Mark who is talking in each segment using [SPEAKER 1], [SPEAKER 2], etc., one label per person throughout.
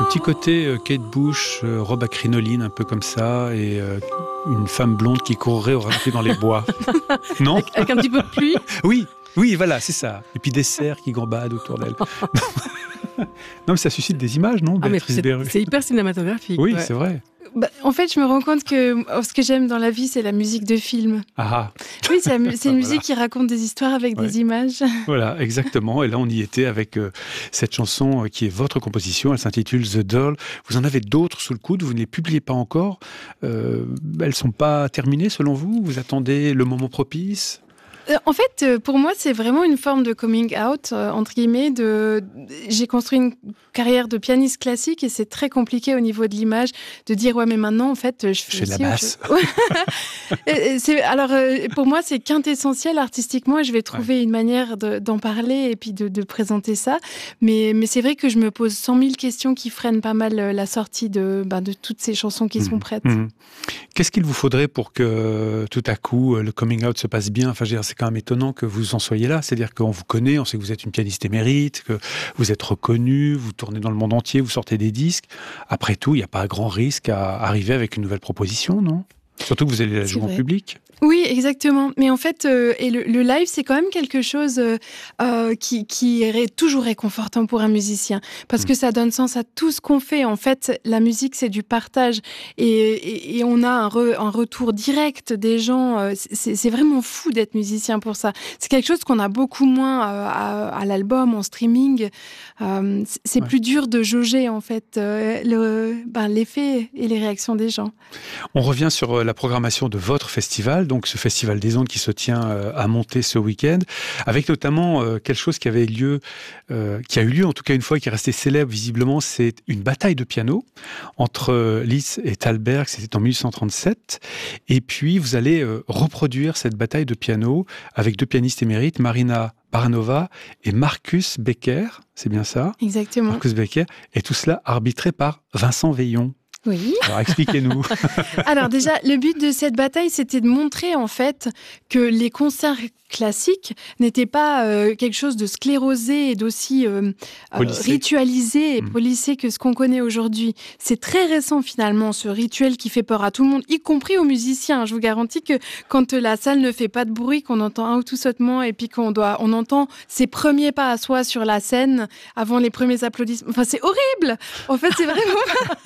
[SPEAKER 1] Un petit côté Kate Bush, robe à crinoline, un peu comme ça, et une femme blonde qui courrait au ralenti dans les bois. Non ?
[SPEAKER 2] Avec un petit peu de pluie.
[SPEAKER 1] Oui, voilà, c'est ça. Et puis des cerfs qui gambadent autour d'elle. Non, mais ça suscite des images, non, Béatrice Berru ?
[SPEAKER 2] C'est hyper cinématographique.
[SPEAKER 1] Oui,
[SPEAKER 2] ouais.
[SPEAKER 1] c'est vrai.
[SPEAKER 3] En fait, je me rends compte que ce que j'aime dans la vie, c'est la musique de film.
[SPEAKER 1] Ah,
[SPEAKER 3] Oui, c'est une musique qui raconte des histoires avec des images.
[SPEAKER 1] voilà, exactement. Et là, on y était avec cette chanson qui est votre composition. Elle s'intitule The Doll. Vous en avez d'autres sous le coude. Vous ne les publiez pas encore. Elles ne sont pas terminées, selon vous ? Vous attendez le moment propice ?
[SPEAKER 3] En fait, pour moi, c'est vraiment une forme de coming out, entre guillemets. J'ai construit une carrière de pianiste classique et c'est très compliqué au niveau de l'image de dire mais maintenant, en fait, je fais
[SPEAKER 1] de la basse.
[SPEAKER 3] Alors, pour moi, c'est quintessentiel artistiquement et je vais trouver une manière d'en parler et puis de présenter ça. Mais c'est vrai que je me pose 100 000 questions qui freinent pas mal la sortie de toutes ces chansons qui sont prêtes.
[SPEAKER 1] Qu'est-ce qu'il vous faudrait pour que tout à coup le coming out se passe bien ? Enfin, je veux dire, c'est quand même étonnant que vous en soyez là. C'est-à-dire qu'on vous connaît, on sait que vous êtes une pianiste émérite, que vous êtes reconnue, vous tournez dans le monde entier, vous sortez des disques. Après tout, il n'y a pas grand risque à arriver avec une nouvelle proposition, non ? Surtout que vous allez la jouer en public.
[SPEAKER 3] Oui, exactement. Mais en fait, et le live, c'est quand même quelque chose qui est toujours réconfortant pour un musicien. Parce que ça donne sens à tout ce qu'on fait. En fait, la musique, c'est du partage. Et on a un retour direct des gens. C'est vraiment fou d'être musicien pour ça. C'est quelque chose qu'on a beaucoup moins à l'album, en streaming. C'est plus dur de jauger, en fait, l'effet et les réactions des gens.
[SPEAKER 1] On revient sur la programmation de votre festival, donc ce Festival des Ondes qui se tient à Monter ce week-end, avec notamment quelque chose qui a eu lieu en tout cas une fois, qui est resté célèbre visiblement, c'est une bataille de piano entre Liszt et Thalberg, c'était en 1837, et puis vous allez reproduire cette bataille de piano avec deux pianistes émérites, Marina Baranova et Marcus Becker, c'est bien ça ?
[SPEAKER 3] Exactement.
[SPEAKER 1] Marcus Becker, et tout cela arbitré par Vincent Veillon.
[SPEAKER 3] Oui.
[SPEAKER 1] Alors expliquez-nous.
[SPEAKER 3] Alors déjà, le but de cette bataille, c'était de montrer en fait que les concerts classiques n'étaient pas quelque chose de sclérosé et d'aussi ritualisé et policé que ce qu'on connaît aujourd'hui. C'est très récent finalement, ce rituel qui fait peur à tout le monde, y compris aux musiciens. Je vous garantis que quand la salle ne fait pas de bruit, qu'on entend un ou tout sautement et puis on entend ses premiers pas à soi sur la scène avant les premiers applaudissements. Enfin, c'est horrible. En fait, c'est vraiment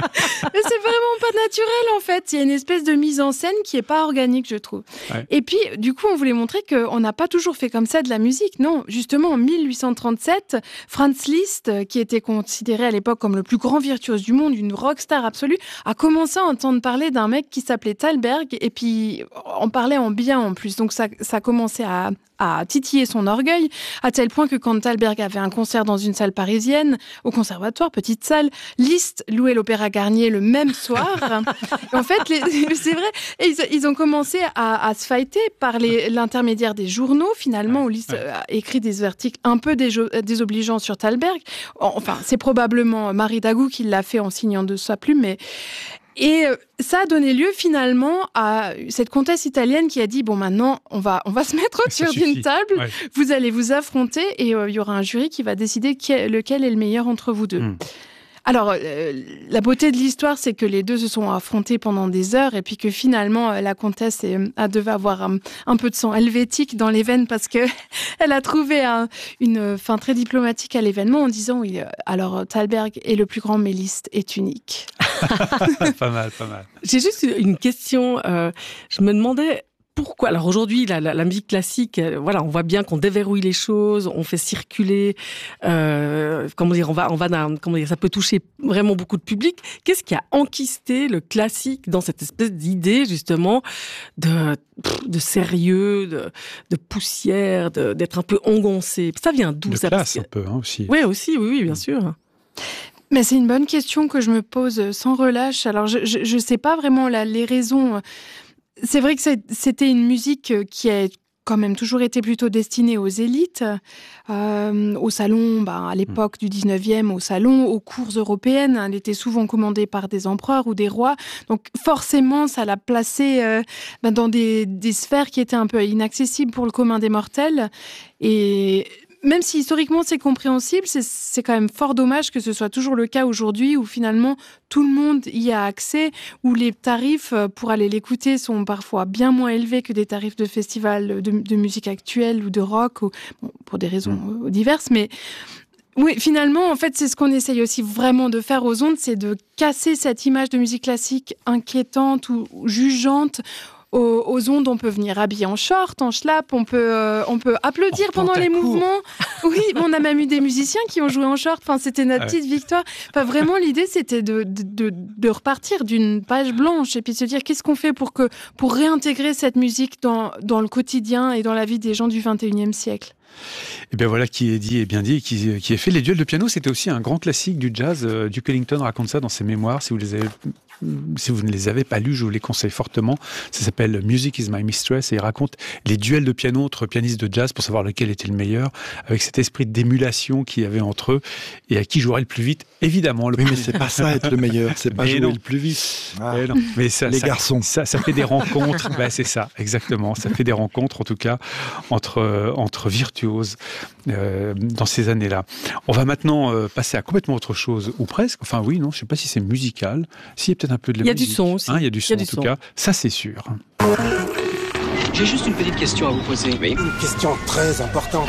[SPEAKER 3] pas naturel en fait. Il y a une espèce de mise en scène qui est pas organique, je trouve. Ouais. Et puis, du coup, on voulait montrer qu'on n'a pas toujours fait comme ça de la musique. Non, justement, en 1837, Franz Liszt, qui était considéré à l'époque comme le plus grand virtuose du monde, une rockstar absolue, a commencé à entendre parler d'un mec qui s'appelait Thalberg et puis on parlait en bien en plus. Donc ça commençait à titiller son orgueil, à tel point que quand Thalberg avait un concert dans une salle parisienne, au conservatoire, petite salle, Liszt louait l'Opéra Garnier le même soir. En fait, c'est vrai, et ils ont commencé à se fighter par l'intermédiaire des journaux, finalement, où Liszt a écrit des articles un peu désobligeants sur Thalberg. Enfin, c'est probablement Marie Dagou qui l'a fait en signant de sa plume, mais... Et ça a donné lieu finalement à cette comtesse italienne qui a dit maintenant on va se mettre autour d'une table, vous allez vous affronter et il y aura un jury qui va décider lequel est le meilleur entre vous deux. Alors, la beauté de l'histoire, c'est que les deux se sont affrontés pendant des heures et puis que finalement, la comtesse devait avoir un peu de sang helvétique dans les veines parce que elle a trouvé une fin très diplomatique à l'événement en disant oui, alors Thalberg est le plus grand, mais Liszt est unique.
[SPEAKER 1] Pas mal.
[SPEAKER 2] J'ai juste une question. Je me demandais... Pourquoi ? Alors aujourd'hui, la musique classique, voilà, on voit bien qu'on déverrouille les choses, on fait circuler, ça peut toucher vraiment beaucoup de public. Qu'est-ce qui a enquisté le classique dans cette espèce d'idée justement de sérieux, de poussière, d'être un peu engoncé ? Ça vient d'où
[SPEAKER 1] de
[SPEAKER 2] ça ?
[SPEAKER 1] Classe un peu aussi.
[SPEAKER 2] Oui, aussi, oui, bien sûr.
[SPEAKER 3] Mais c'est une bonne question que je me pose sans relâche. Alors je sais pas vraiment les raisons. C'est vrai que c'était une musique qui a quand même toujours été plutôt destinée aux élites, au salon, à l'époque du 19e, au salon, aux cours européennes. Elle était souvent commandée par des empereurs ou des rois. Donc forcément, ça l'a placée dans des sphères qui étaient un peu inaccessibles pour le commun des mortels. même si historiquement c'est compréhensible, c'est quand même fort dommage que ce soit toujours le cas aujourd'hui où finalement tout le monde y a accès, où les tarifs pour aller l'écouter sont parfois bien moins élevés que des tarifs de festival de musique actuelle ou de rock, pour des raisons diverses, mais oui, finalement, en fait, c'est ce qu'on essaye aussi vraiment de faire aux ondes, c'est de casser cette image de musique classique inquiétante ou jugeante. Aux ondes, on peut venir habillé en short, en schlapp, on peut applaudir pendant les mouvements. Oui, on a même eu des musiciens qui ont joué en short. Enfin, c'était notre petite victoire. Enfin, vraiment, l'idée, c'était de repartir d'une page blanche et puis de se dire qu'est-ce qu'on fait pour réintégrer cette musique dans le quotidien et dans la vie des gens du 21e siècle.
[SPEAKER 1] Et bien voilà qui est dit et bien dit, qui est fait. Les duels de piano, c'était aussi un grand classique du jazz. Duke Ellington raconte ça dans ses mémoires. Si vous ne les avez pas lus, je vous les conseille fortement. Ça s'appelle Music is my mistress et il raconte les duels de piano entre pianistes de jazz pour savoir lequel était le meilleur, avec cet esprit d'émulation qu'il y avait entre eux et à qui jouerait le plus vite. Évidemment.
[SPEAKER 4] Oui, mais c'est pas ça être le meilleur, c'est pas jouer le plus vite.
[SPEAKER 1] Mais ça,
[SPEAKER 4] les garçons.
[SPEAKER 1] Ça fait des rencontres. C'est ça, exactement. Ça fait des rencontres, en tout cas, entre virtuoses dans ces années-là. On va maintenant passer à complètement autre chose, ou presque. Enfin, oui, non, je ne sais pas si c'est musical. Si, il y a peut-être un peu de la musique.
[SPEAKER 2] Il y a du son aussi.
[SPEAKER 1] Il y a du son, en tout cas. Ça, c'est sûr.
[SPEAKER 5] J'ai juste une petite question à vous poser. Oui.
[SPEAKER 6] Une question très importante.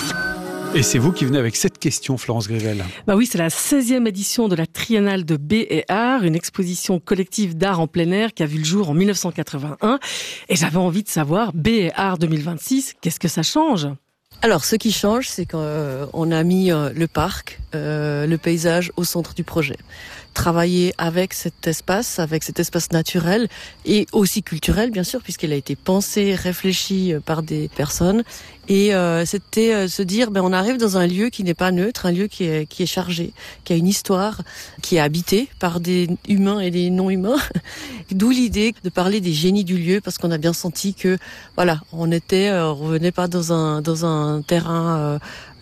[SPEAKER 1] Et c'est vous qui venez avec cette question, Florence Grivel.
[SPEAKER 2] Oui, c'est la 16e édition de la Triennale de B&Art, une exposition collective d'art en plein air qui a vu le jour en 1981. Et j'avais envie de savoir, B&Art 2026, qu'est-ce que ça change ?
[SPEAKER 7] Alors, ce qui change, c'est qu'on a mis le parc, le paysage au centre du projet. Travailler avec cet espace naturel et aussi culturel, bien sûr, puisqu'il a été pensé, réfléchi par des personnes. Et c'était se dire, on arrive dans un lieu qui n'est pas neutre, un lieu qui est chargé, qui a une histoire, qui est habité par des humains et des non-humains. D'où l'idée de parler des génies du lieu, parce qu'on a bien senti que, voilà, on revenait pas dans un terrain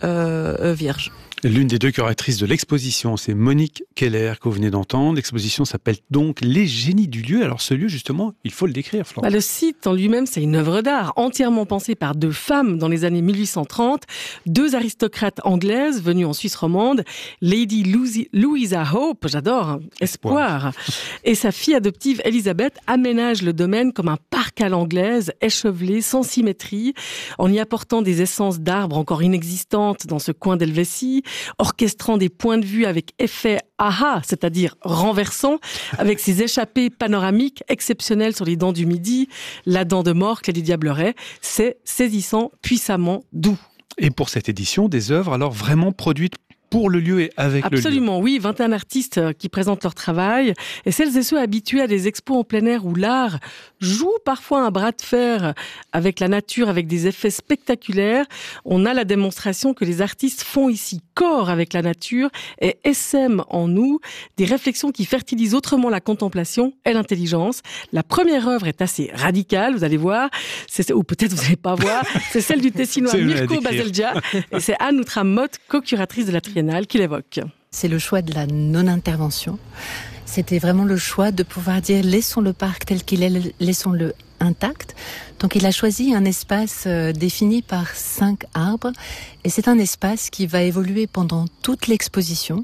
[SPEAKER 7] vierge.
[SPEAKER 1] L'une des deux curatrices de l'exposition, c'est Monique Keller, que vous venez d'entendre. L'exposition s'appelle donc Les génies du lieu. Alors ce lieu, justement, il faut le décrire, Florence.
[SPEAKER 2] Le site en lui-même, c'est une œuvre d'art entièrement pensée par deux femmes dans les années 1830, deux aristocrates anglaises venues en Suisse romande, Lady Louisa Hope, j'adore, Espoir, et sa fille adoptive Elisabeth aménagent le domaine comme un parc à l'anglaise, échevelé, sans symétrie, en y apportant des essences d'arbres encore inexistantes dans ce coin d'Helvétie, orchestrant des points de vue avec effet aha, c'est-à-dire renversant, avec ses échappées panoramiques exceptionnelles sur les dents du Midi, la dent de Morcle et les Diablerets. C'est saisissant, puissamment doux.
[SPEAKER 1] Et pour cette édition, des œuvres alors vraiment produites pour le lieu et avec le lieu.
[SPEAKER 2] Absolument, oui. 21 artistes qui présentent leur travail. Et celles et ceux habitués à des expos en plein air où l'art joue parfois un bras de fer avec la nature, avec des effets spectaculaires. On a la démonstration que les artistes font ici corps avec la nature et essaiment en nous des réflexions qui fertilisent autrement la contemplation et l'intelligence. La première œuvre est assez radicale, vous allez voir. Ou peut-être vous n'allez pas voir. C'est celle du Tessinois Mirko Baselgia. Et c'est Anne Outra-Motte, co-curatrice de la Triennale, qui l'évoque.
[SPEAKER 8] C'est le choix de la non-intervention. C'était vraiment le choix de pouvoir dire laissons le parc tel qu'il est, laissons-le intact. Donc il a choisi un espace défini par 5 arbres et c'est un espace qui va évoluer pendant toute l'exposition.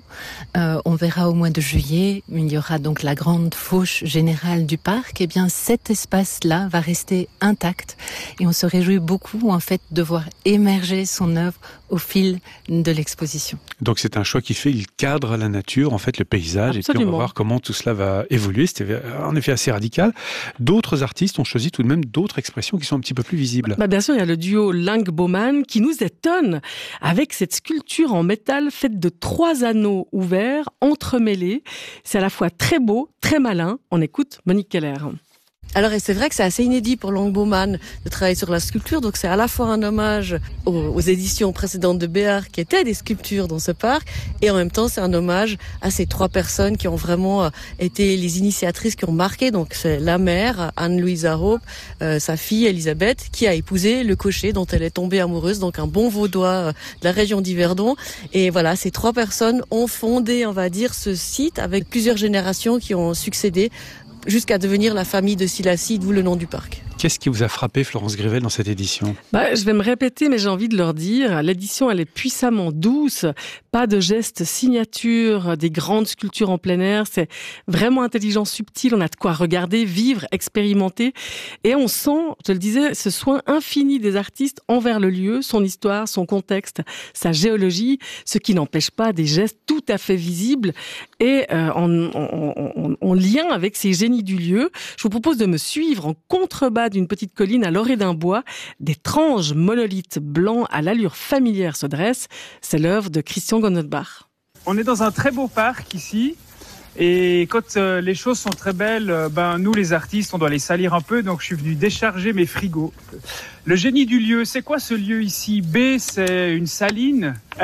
[SPEAKER 8] On verra au mois de juillet, il y aura donc la grande fauche générale du parc. Et bien cet espace-là va rester intact et on se réjouit beaucoup en fait de voir émerger son œuvre au fil de l'exposition.
[SPEAKER 1] Donc c'est un choix qui fait, il cadre la nature, en fait le paysage. Absolument. Et puis on va voir comment tout cela va évoluer. C'était en effet assez radical. D'autres artistes ont choisi tout de même d'autres expressions qui sont un petit peu plus visibles.
[SPEAKER 2] Bien sûr, il y a le duo Lang-Baumann qui nous étonne avec cette sculpture en métal faite de 3 anneaux ouverts, entremêlés. C'est à la fois très beau, très malin. On écoute Monique Keller.
[SPEAKER 7] Alors, et c'est vrai que c'est assez inédit pour Lang-Baumann de travailler sur la sculpture, donc c'est à la fois un hommage aux éditions précédentes de B&Art qui étaient des sculptures dans ce parc, et en même temps c'est un hommage à ces 3 personnes qui ont vraiment été les initiatrices, qui ont marqué. Donc c'est la mère, Anne-Louisa Hope, sa fille Elisabeth, qui a épousé le cocher dont elle est tombée amoureuse, donc un bon vaudois de la région d'Yverdon. Et voilà, ces 3 personnes ont fondé, on va dire, ce site avec plusieurs générations qui ont succédé, jusqu'à devenir la famille de Silassi, d'où le nom du parc.
[SPEAKER 1] Qu'est-ce qui vous a frappé, Florence Grivel, dans cette édition ?
[SPEAKER 2] Je vais me répéter, mais j'ai envie de leur dire, l'édition, elle est puissamment douce, pas de gestes signature, des grandes sculptures en plein air, c'est vraiment intelligent, subtil, on a de quoi regarder, vivre, expérimenter, et on sent, je le disais, ce soin infini des artistes envers le lieu, son histoire, son contexte, sa géologie, ce qui n'empêche pas des gestes tout à fait visibles et en lien avec ces génies du lieu. Je vous propose de me suivre en contrebas d'une petite colline à l'orée d'un bois. D'étranges monolithes blancs à l'allure familière se dressent. C'est l'œuvre de Christian Gonodbach.
[SPEAKER 9] On est dans un très beau parc ici. Et quand les choses sont très belles, nous les artistes, on doit les salir un peu. Donc je suis venu décharger mes frigos. Le génie du lieu, c'est quoi ce lieu ici ? B, c'est une saline.